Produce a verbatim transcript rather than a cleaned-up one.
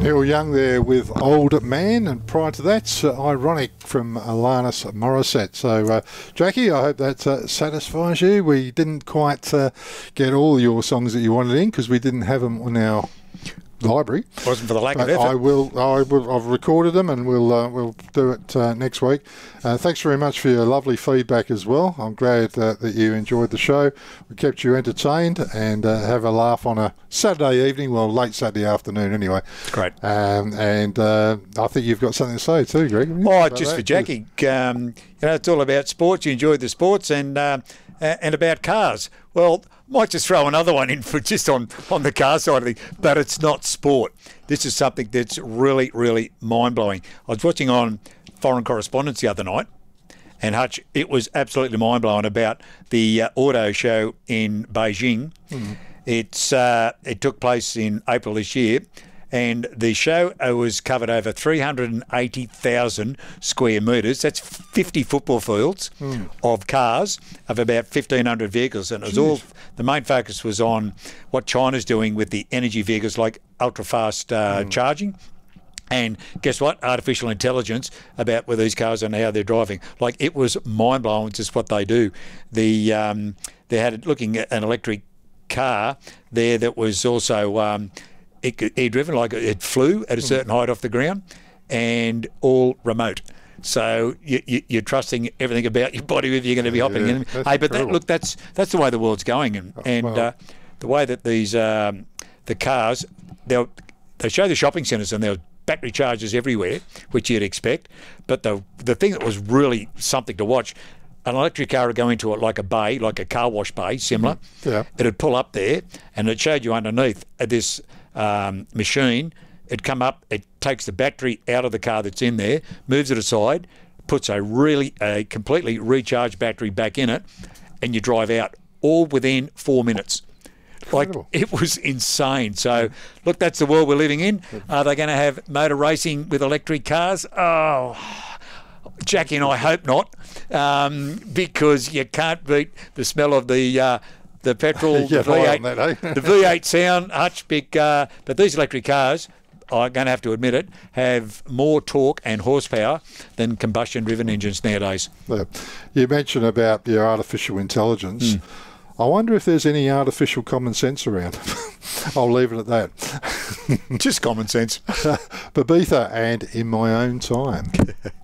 Neil Young there with Old Man, and prior to that, uh, Ironic from Alanis Morissette. So, uh, Jackie, I hope that uh, satisfies you. We didn't quite uh, get all your songs that you wanted in because we didn't have them on our library. Wasn't for the lack but of effort. I will. I will. I've recorded them, and we'll uh, we'll do it uh, next week. Uh, thanks very much for your lovely feedback as well. I'm glad uh, that you enjoyed the show. We kept you entertained and uh, have a laugh on a Saturday evening. Well, late Saturday afternoon, anyway. Great. Um, and uh, I think you've got something to say too, Greg. Oh, just that? for Jackie. Um, you know, it's all about sports. You enjoyed the sports and uh, and about cars. Well, might just throw another one in for just on, on the car side of things, but it's not sport. This is something that's really, really mind-blowing. I was watching on Foreign Correspondence the other night, and Hutch, it was absolutely mind-blowing about the uh, auto show in Beijing. Mm. It's uh, it took place in April this year, and the show uh, was covered over three hundred eighty thousand square metres. That's fifty football fields mm. of cars, of about fifteen hundred vehicles. And it was Jeez. all, the main focus was on what China's doing with the energy vehicles like ultra-fast uh, mm. charging. And guess what? Artificial intelligence about where these cars are and how they're driving. Like, it was mind-blowing just what they do. The um, they had, looking at an electric car there that was also... Um, It could air driven, like it flew at a certain height off the ground, and all remote. So you, you, you're trusting everything about your body if you're going to be hopping yeah, in. Hey, but that, look, that's that's the way the world's going, and and well, uh, the way that these um, the cars they they show the shopping centres and there were battery chargers everywhere, which you'd expect. But the the thing that was really something to watch. An electric car would go into it like a bay, like a car wash bay, similar. Yeah. It'd pull up there, and it showed you underneath this um, machine. It'd come up, it takes the battery out of the car that's in there, moves it aside, puts a really, a completely recharged battery back in it, and you drive out, all within four minutes. Incredible. Like, it was insane. So, look, that's the world we're living in. Are they going to have motor racing with electric cars? Oh... Jackie and I hope not, um, because you can't beat the smell of the uh, the petrol, the V eight, that, eh? the V eight sound, Hutch, big. Uh, but these electric cars, I'm going to have to admit it, have more torque and horsepower than combustion-driven engines nowadays. Yeah. You mentioned about your artificial intelligence. Mm. I wonder if there's any artificial common sense around. I'll leave it at that. Just common sense. Babitha and In My Own Time.